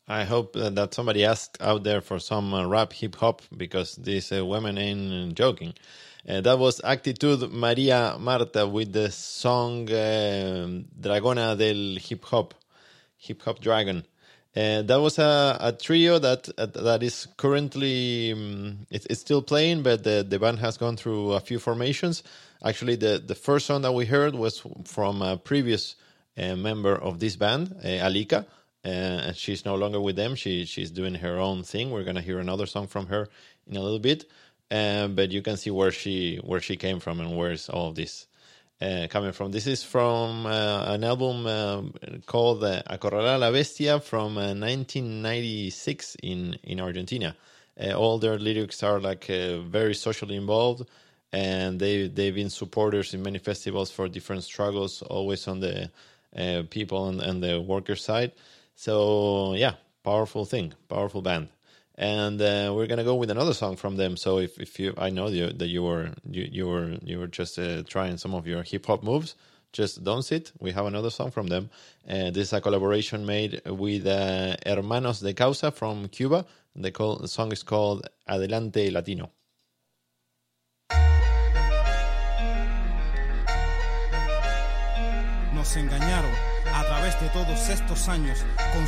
I hope that somebody asked out there for some rap hip hop, because these women ain't joking. That was Actitud Maria Marta with the song Dragona del Hip Hop Dragon. That was a trio that is currently it's still playing, but the band has gone through a few formations. Actually, the first song that we heard was from a previous member of this band, Alika, and she's no longer with them. She's doing her own thing. We're gonna hear another song from her in a little bit, but you can see where she came from and where's all of this coming from. This is from an album called Acorralar a la Bestia from 1996 in Argentina. All their lyrics are like very socially involved, and they've been supporters in many festivals for different struggles, always on the people and the worker side. So yeah, powerful band. And we're gonna go with another song from them. So if you, I know that you were just trying some of your hip hop moves. Just don't sit. We have another song from them. This is a collaboration made with Hermanos de Causa from Cuba. The song is called Adelante Latino. Nos engañaron a través de todos estos años con